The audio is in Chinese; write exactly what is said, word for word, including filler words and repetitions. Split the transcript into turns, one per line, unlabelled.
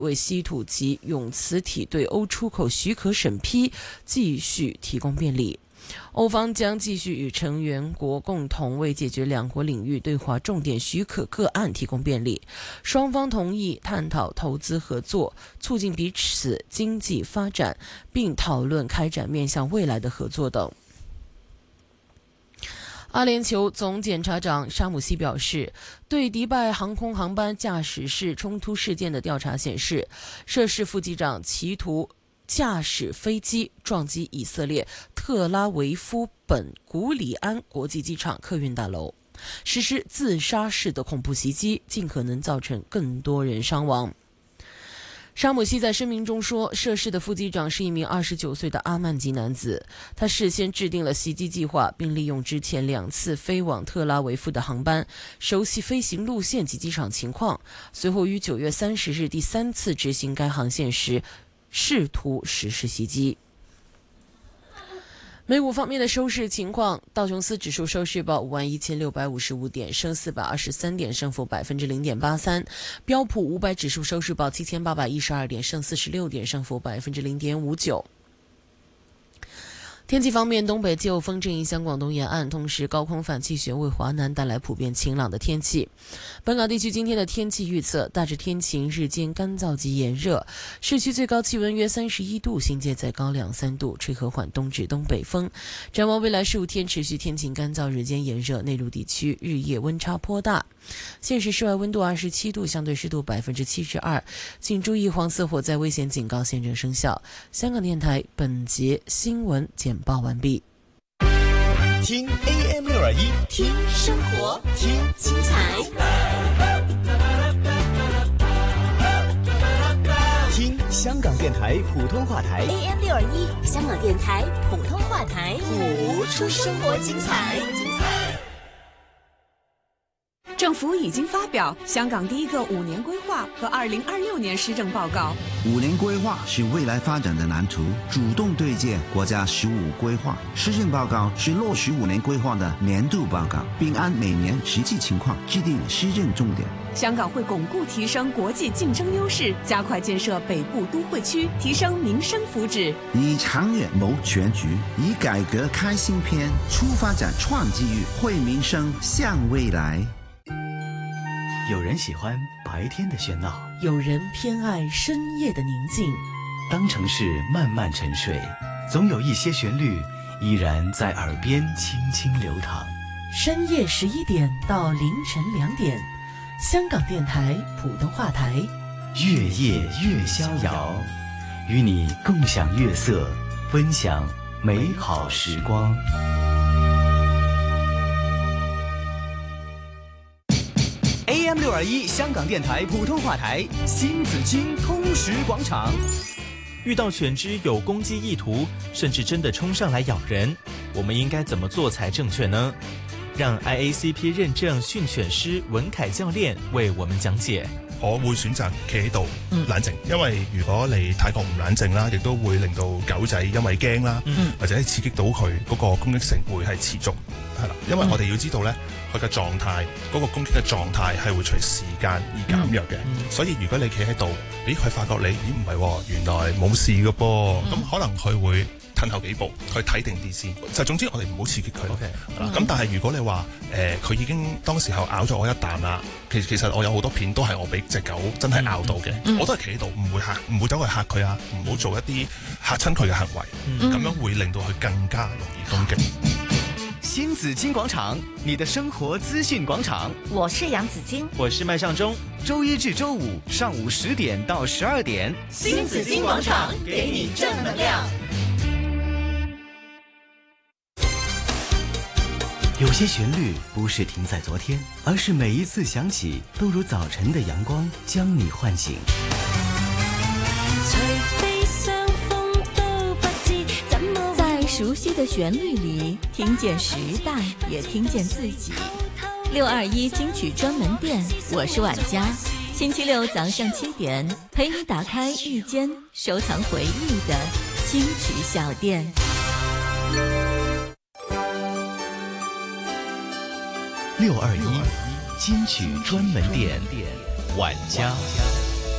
为稀土及永磁体对欧出口许可审批继续提供便利。欧方将继续与成员国共同为解决两国领域对华重点许可个案提供便利，双方同意探讨投资合作，促进彼此经济发展，并讨论开展面向未来的合作等。阿联酋总检察长沙姆西表示，对迪拜航空航班驾驶室冲突事件的调查显示，涉事副机长企图驾驶飞机撞击以色列特拉维夫本古里安国际机场客运大楼，实施自杀式的恐怖袭击，尽可能造成更多人伤亡。沙姆西在声明中说，涉事的副机长是一名二十九岁的阿曼籍男子，他事先制定了袭击计划，并利用之前两次飞往特拉维夫的航班，熟悉飞行路线及机场情况，随后于九月三十日第三次执行该航线时试图实施袭击。美股方面的收市情况，道琼斯指数收市报五万一千六百五十五点，升四百二十三点，升幅百分之零点八三。标普五百指数收市报七千八百一十二点，升四十六点，升幅百分之零点五九。天气方面，东北季候风正影响广东沿岸，同时高空反气旋为华南带来普遍晴朗的天气。本港地区今天的天气预测大致天晴，日间干燥及炎热，市区最高气温约三十一度，新界再高两三度，吹和缓东至东北风。展望未来十五天持续天晴干燥，日间炎热，内陆地区日夜温差颇大。现时室外温度二十七度，相对湿度百分之七十二，请注意黄色火灾危险警告现正生效。香港电台本节新闻简报完毕。
听 A M 六二一，
听生活，
听
精彩，
听香港电台普通话台
A M 六二一，香港电台普通话台，
谱出生活精彩。
政府已经发表香港第一个五年规划和二零二六年施政报告。
五年规划是未来发展的蓝图，主动对接国家十五规划。施政报告是落实五年规划的年度报告，并按每年实际情况制定施政重点。
香港会巩固提升国际竞争优势，加快建设北部都会区，提升民生福祉。
以长远谋全局，以改革开新篇，出发展创机遇，惠民生向未来。
有人喜欢白天的喧闹，
有人偏爱深夜的宁静。
当城市慢慢沉睡，总有一些旋律依然在耳边轻轻流淌。
深夜十一点到凌晨两点，香港电台普通话台，
月夜越逍遥，与你共享月色，分享美好时光。
A M 六二一香港电台普通话台，新紫荆通识广场。
遇到犬只有攻击意图，甚至真的冲上来咬人，我们应该怎么做才正确呢？让 I A C P 認證訓犬師文凱教練為我們講解。
我會選擇企喺度冷靜，因為如果你太過唔冷靜啦，亦都會令到狗仔因為驚啦，嗯、或者刺激到佢嗰個攻擊性會係持續，係啦。因為我哋要知道咧，佢嘅狀態，嗰、嗰個攻擊嘅狀態係會隨時間而減弱嘅。嗯嗯、所以如果你企喺度，咦佢發覺你咦唔係喎，原來冇事嘅噃，咁、嗯、可能佢會褪後幾步，去睇定啲先。就總之我哋唔好刺激佢。咁、okay, 嗯、但係如果你話誒佢已經當時候咬咗我一啖啦，其實其實我有好多片都係我俾隻狗真係咬到嘅，嗯、我都係企喺度，唔會嚇，唔會走去嚇佢啊，唔好做一啲嚇親佢嘅行為，咁、嗯、樣會令到佢更加容易攻擊。
新紫荊廣場，你的生活資訊廣場。
我是楊紫荊，
我是麥尚中。
周一至周五上午十點到十二點，
新紫荊廣場給你正能量。
有些旋律不是停在昨天，而是每一次響起都如早晨的陽光將你喚醒。
在熟悉的旋律裡聽見時代，也聽見自己。六二一金曲專門店，我是婉佳。星期六早上七點，陪你打開一間收藏回憶的金曲小店。
六二一金曲專門店，婉佳。